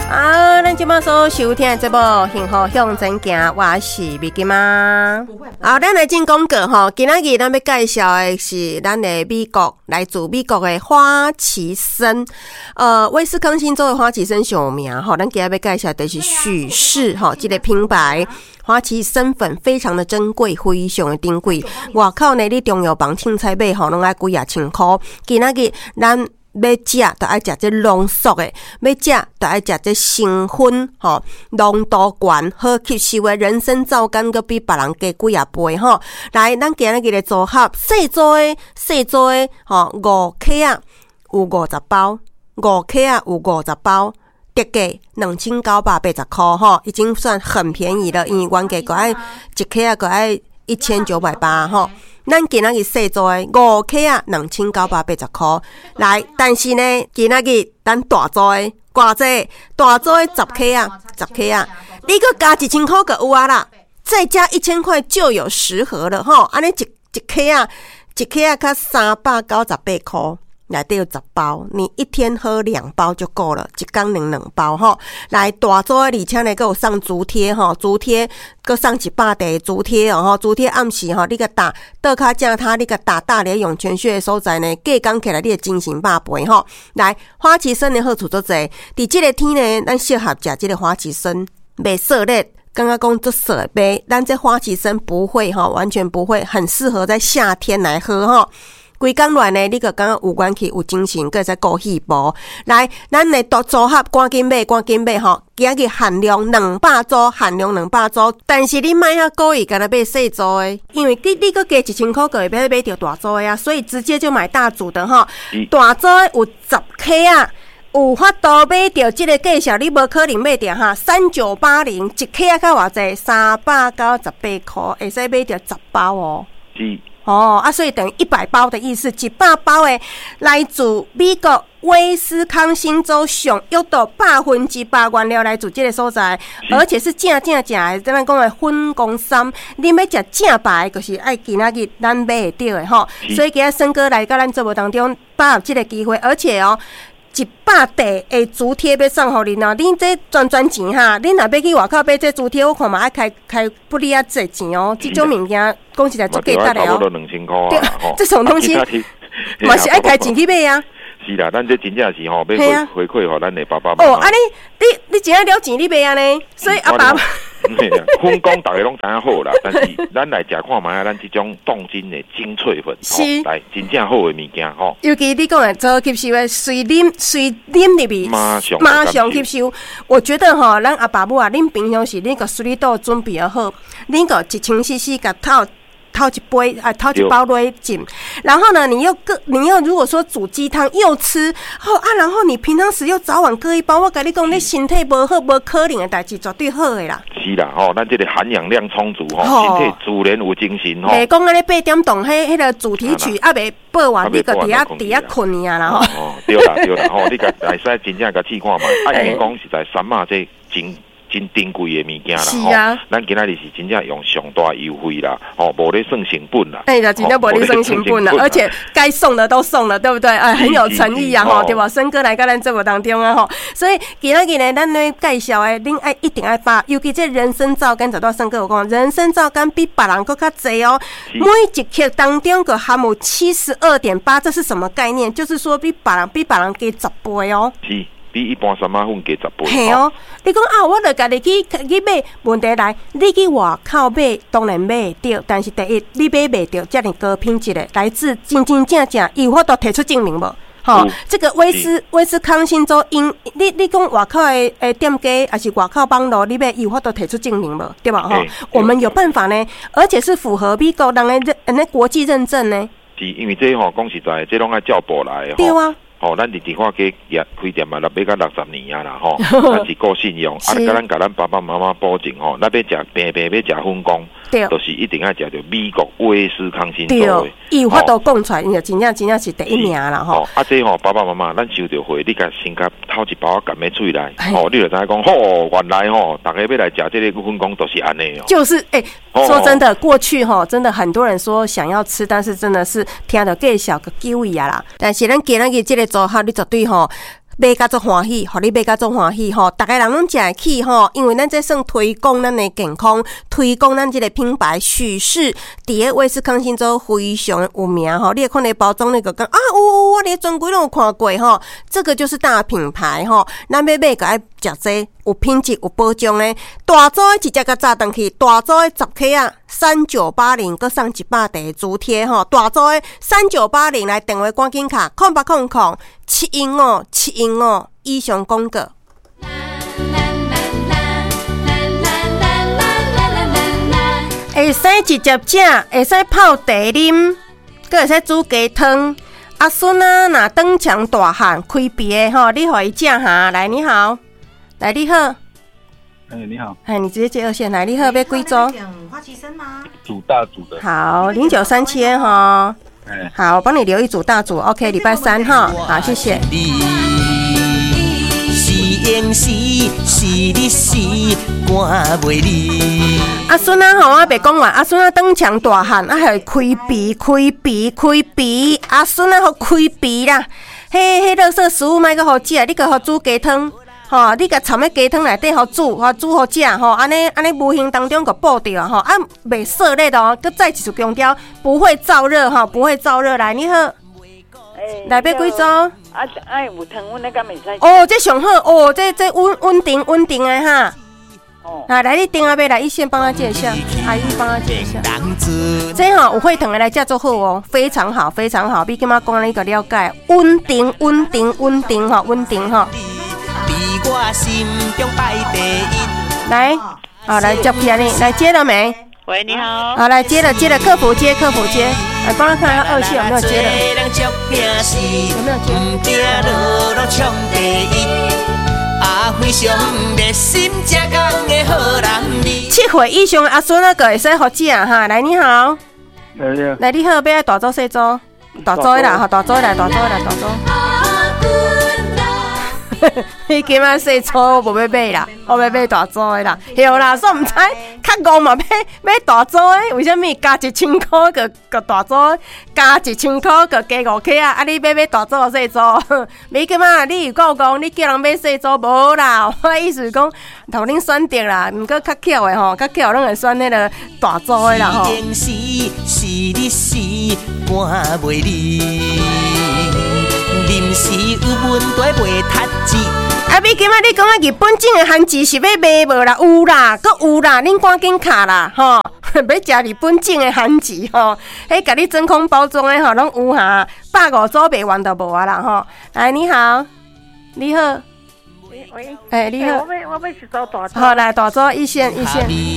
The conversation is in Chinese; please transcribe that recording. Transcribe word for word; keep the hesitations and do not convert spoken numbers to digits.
啊，咱今麦所收听的节目《幸福向前行》，我是美金妈。好，咱来进广告吼。今仔日咱要介绍的是咱的美国，来自美国的花旗参。呃，威斯康星州的花旗参上有名吼，咱今仔要介绍的是许氏吼，这个品牌花旗参粉非常的珍贵，非常的珍贵。外口呢，你中药房凊彩买吼，拢爱几啊千块。今仔日咱要食就爱食这浓缩的，要食就爱食这成分吼浓度高、好吸收的人参皂苷，佮比别人加几啊倍吼。来，咱今日的组合，细组的、细组的吼五克啊，有五十包，五克啊有五十包。特价两千九百八十块吼，已经算很便宜了，因为原价个爱一克啊个爱一千九百八吼。咱今仔日细做的五克啊两千九百八十块，来，但是呢，今仔日咱大做的偌济，大做的十克啊，十克啊，你佮加一千块就有啊啦，再加一千块就有十盒了吼，安尼一一克啊，一克啊，较三百九十八块。内底有十包，你一天喝两包就够了，一天两两包吼。来大组的，而且呢，佮有送竹贴吼，竹贴佮送一百袋竹贴哦吼，竹贴暗时吼，你佮打倒骹正他，你佮打大连涌泉穴的所在呢，计工起来你的精神百倍吼。来，花旗参的好处足侪，伫即个天呢，咱适合食即个花旗参，袂涩烈。刚刚讲做色杯，但这花旗参不会哈，完全不会，很适合在夏天来喝哈。规工乱呢，你个感觉有元气、有精神，佮再顾细胞。来，咱来组组合，赶紧买，赶紧买吼！今日限量两百组，限量两百组。但是你买遐故意干那买细组的，因为你你佮加一千块，个会买买到大组的呀，所以直接就买大组的哈。大组的有十克啊。有法度买到这个价钱，你无可能买到哈，三九八零一克啊，较偌济，三百九十八块，会使买到十包哦。是哦啊，所以等于一百包的意思，一百包的来自美国威斯康星州上约到百分之百原料来自这个所在，而且是正正正的，咱讲的粉公参，你要食正白，就是爱今仔日咱买会到的吼。所以今仔森哥来到咱节目当中，把握这个机会，而且哦。一百袋的竹贴要送互恁哦，恁这赚赚钱哈，恁若要去外口买这竹贴，我看嘛爱开开不离啊这钱哦，这种物件讲实在足价值的哦。对，这种东西嘛是爱开钱去买啊。 是啦，咱这真正是吼，要回回馈互咱的爸爸妈妈。 哦，安尼你你真爱了钱，你买安尼，所以阿爸。 分工大家拢知影好啦，但是咱来食看卖啊，咱这种冻精的精粹粉，是来真正好的物件吼。 尤其你讲的做吸收的，随啉随啉入去，马上马上吸收。我觉得吼，咱阿爸母啊，恁平常时恁个水都准备好，恁个一千 C C 个套。掏一杯啊，掏一包来浸，然后呢，你又各你又如果说煮鸡汤又吃，好啊，然后你平常时又早晚各一包，我跟你讲，你身体无好无可能的代志，绝对好的啦。 是啦，吼、哦，咱这个含氧量充足吼，身体自然有精神吼。 诶，讲安尼八点钟，迄迄个主题曲还未播完，你个伫遐伫遐困呀啦吼。 哦，对啦对啦，吼，你个会使真正甲试看嘛，啊，因为讲实在三马这真。真珍贵的物件啦， 是啊， 咱今仔日是真正用上大优惠啦，哦，无咧算成本啦， 哎啦，真正无咧算成本啦，而且该送的都送了，对不对？哎，很有诚意啊，吼，对吧？森哥来到咱节目当中啊，吼，所以今仔日呢，咱咧介绍的，恁爱一定爱发，尤其这人参皂苷，十多森哥有讲，人参皂苷比别人佫较济哦，每一克当中个含有七十二点八，这是什么概念？就是说比别人比别人加十倍哦。是。 比一般三马粉加十倍。 系哦，你讲啊，我著家己去去买，问题来，你去外口买当然买得到，但是第一，你买袂到这么高品质的，来自真真正正，有法度提出证明无？吼、哦，这个威斯威斯康星州因你你讲外口的诶店家，还是外口网络，你买有法度提出证明无？对吧？哈，我们有办法呢，而且是符合美国人的认那国际认证呢。 是因为这吼讲实在，这拢爱照部来的。 对啊。 哦，咱伫地花街业开店嘛，那要到六十年啊啦吼，咱是够信用，啊，甲咱甲咱爸爸妈妈保证吼，咱要食平平要食粉工，就是一定要食到美国威斯康星州的。伊有法度讲出来，就真正真正是第一名啦吼。啊，这吼爸爸妈妈，咱收到货，你甲先甲掏一包含在嘴内，哦，你就知影讲，吼，原来吼，大家要来食这个粉工都是安尼哦。就是诶、欸，说真的，过去吼，真的很多人说想要吃，但是真的是听到介绍个机会啊啦。但是咱今仔日这个组合，你绝对吼。 买甲足欢喜，互你买甲足欢喜吼，逐个人拢食会起吼，因为咱这算推广咱的健康，推广咱这个品牌许氏伫个威斯康星州非常有名吼。你看那包装那个讲啊，有有我连专柜拢有看过吼，这个就是大品牌吼。咱要买个爱食这有品质有保障的，大组的直接甲炸登去，大组的十克啊，三九八零，佮送一百块主贴吼，大组的三九八零来电话赶紧卡，空八空空七一五七一五以上广告。会使直接食，会使泡茶啉，佮会使煮鸡汤。阿孙啊，若长肠大汉开鼻的吼，你互伊食哈。来，你好，来你好， 哎，你好， 哎，你直接接二线来，你好，要几组？ 花旗参吗？ 煮大煮的。 好，零九三七哈。哎，好，我帮你留一组大组 ，OK， 礼拜三哈，好，谢谢。阿孙啊，吼，我别讲完。阿孙啊，长肠大汉，啊，还开鼻、开鼻、开鼻。阿孙啊，好开鼻啦！嘿，嘿，垃圾食物卖个好食，你个好煮鸡汤，吼，你个掺喺鸡汤内底好煮，好煮好食，吼，安尼安尼无形当中个爆掉，吼，啊，袂涩咧的哦，佮再一次强调，不会燥热，哈，不会燥热。来，你好。来要几组？啊， 哎，有糖阮那个袂使。 哦，这上好哦，这这稳稳定稳定的哈。哦，来来，你电话要来一线帮他介绍，阿姨帮他介绍。这哈有血糖的来叫做好哦，非常好非常好，比今嘛讲你个了解，稳定稳定稳定哈，稳定哈。来，好来接起来你，来接了没？ 喂，你好。 好，来接了接了，客服接客服接，来帮他看看二线有没有接了，有没有接？七岁以上阿孙那个会使好食哈。来，你好，来你好，要爱大组小组？大组的啦，哈，大组的来，大组的来，大组。你今仔细粗无要买啦，我要买大组的啦，对啦，所以唔知较戆嘛买买大组的，为什么加一千块个个大组，加一千块个加五克啊？啊，你买买大组个细组，你今仔你有够讲，你叫人买细组无啦？我意思是讲，头恁选择啦，毋过较巧的吼，较巧拢会选迄个大组的啦吼。临时有问题袂读字，啊！你今仔你讲啊，日本种的番薯是要卖无啦？有啦，佮有啦，恁赶紧卡啦，吼！要食日本种的番薯吼，迄甲你真空包装的吼，拢有哈，百五组卖完就无啊啦吼。来，你好，你好， 喂喂， 哎、欸，你好， 我要我要是做大组， 好来大组一线一线。